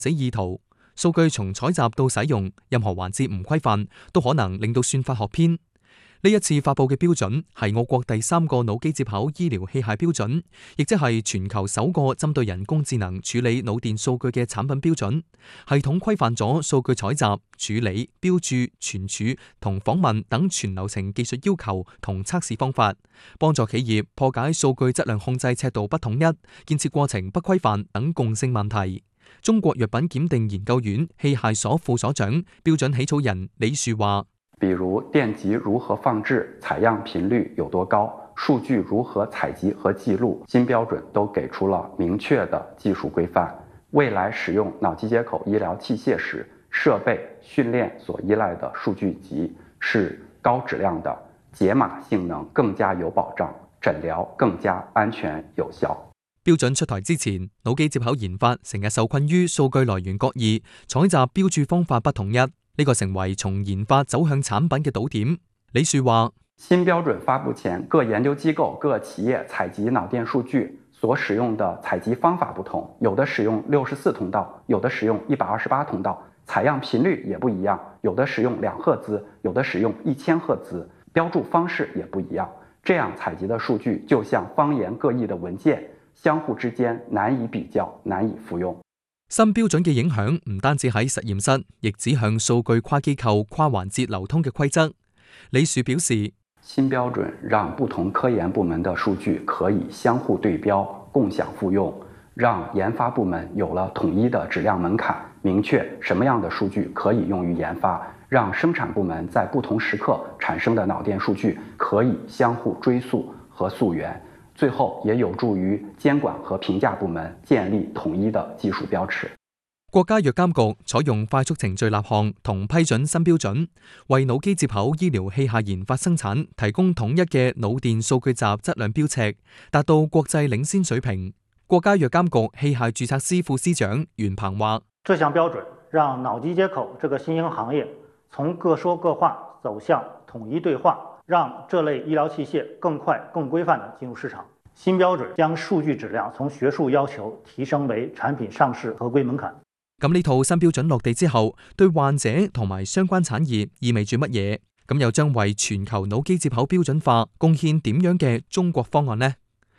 者意圖。數據從採集到使用，任何環節唔規範，都可能令到算法學偏。呢一次發佈嘅標準係我國第3個腦機接口醫療器械標準，亦即係全球首個針對人工智能處理腦電數據嘅產品標準。系統規範咗數據採集、處理、標注、存儲同訪問等全流程技術要求同測試方法，幫助企業破解數據質量控制尺度不統一、建設過程不規範等共性問題。中國藥品檢定研究院器械所副所長、標準起草人李樹話： 比如電極如何放置、採樣頻率有多高、數據如何採集和記錄，新標準都給出了明確的技術規範。未來使用腦機接口醫療器械時，設備訓練所依賴的數據集是高質量的，解碼性能更加有保障，診療更加安全有效。 標準出台之前，腦機接口研發成日受困於數據來源各異、採集標注方法不統一，呢個成為從研發走向產品嘅堵點。李樹話： 新標準發布前，各研究機構、各企業採集腦電數據所使用的採集方法不同，有的使用64通道，有的使用128通道，採樣頻率也不一樣，有的使用2赫茲，有的使用1000赫茲，標注方式也不一樣。這樣採集的數據就像方言各異的文件，相互之間難以比較，難以複用。 新標準嘅影響唔單止喺實驗室，亦指向數據跨機構、跨環節流通嘅規則。李樹表示， 新標準讓不同科研部門的數據可以相互對標、共享複用，讓研發部門有了統一的質量門檻，明確什麼樣的數據可以用於研發，讓生產部門在不同時刻產生的腦電數據可以相互追溯和溯源。最後也有助於監管和評價部門建立統一的技術標尺。 國家藥監局採用快速程序立項同批准新標準，為腦機接口醫療器械研發生產提供統一嘅腦電數據集質量標尺，達到國際領先水平。國家藥監局器械註冊司副司長袁鵬話： 這項標準讓腦機接口這個新興行業從各說各話走向統一對話，讓這類醫療器械更快、更規範地進入市場。新標準將數據質量從學術要求提升為產品上市合規門檻。 咁呢套新標準落地之後，對患者同埋相關產業意味住乜嘢？咁又將為全球腦機接口標準化貢獻點樣嘅中國方案呢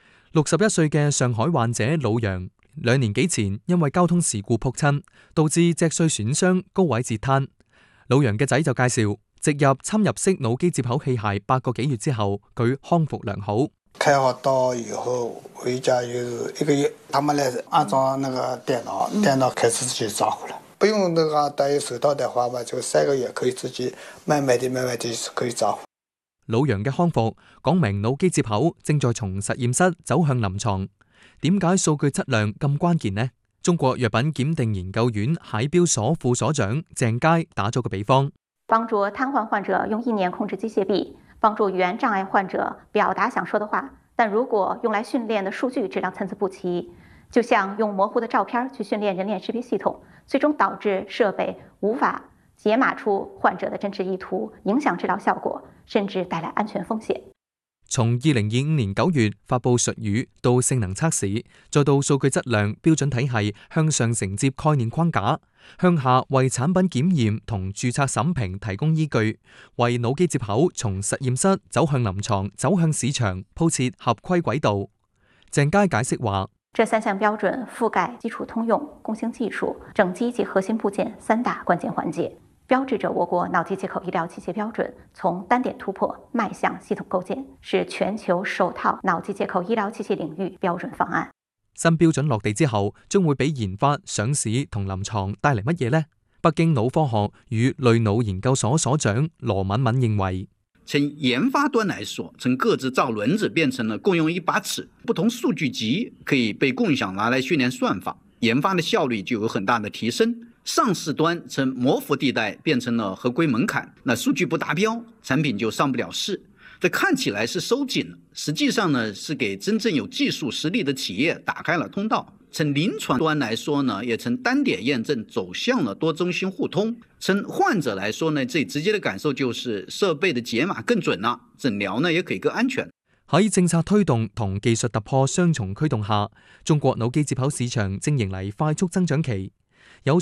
？61歲嘅上海患者老楊，2年幾前因為交通事故撲親，導致脊髓損傷、高位截癱。老楊嘅仔就介紹，植入侵入式腦機接口器械8個幾月之後，佢康復良好。 開好刀以後回家有1個月，他們來安裝那個電腦開始自己招呼了，不用那個戴手套的話吧，就3個月可以自己慢慢地可以招呼。 老楊嘅康復講明腦機接口正在從實驗室走向臨床。點解數據質量咁關鍵呢？中國藥品檢定研究院械標所副所長鄭佳打咗個比方， 幫助癱瘓患者用意念控制機械臂，幫助語言障礙患者表達想說的話，但如果用來訓練的數據質量參差不齊，就像用模糊的照片去訓練人臉識別系統，最終導致設備無法解碼出患者的真實意圖，影響治療效果，甚至帶來安全風險。 從2025年9月發布術語到性能測試，再到數據質量標準體系向上承接概念框架，向下為產品檢驗同註冊審評提供依據，為腦機接口從實驗室走向臨床、走向市場鋪設合規軌道。鄭佳解釋話： 這3項標準覆蓋基礎通用、共性技術、整機及核心部件3大關鍵環節，標誌着我國腦機接口醫療器械標準從單點突破邁向系統構建，是全球首套腦機接口醫療器械領域標準方案。 新標準落地之後，將會俾研發、上市同臨床帶嚟乜嘢呢？北京腦科學與類腦研究所所長羅敏敏認為， 從研發端來說，從各自造輪子變成了共用一把尺，不同數據集可以被共享拿來訓練算法，研發的效率就有很大的提升。上市端從模糊地帶變成了合規門檻，那數據不達標，產品就上不了市。這看起來是收緊了，實際上呢是給真正有技術實力的企業打開了通道。從臨床端來說呢，也從單點驗證走向了多中心互通。從患者來說呢，最直接的感受就是設備的解碼更準啦，診療呢也可以更安全。 喺政策推動同技術突破雙重驅動下，中國腦機接口市場正迎嚟快速增長期。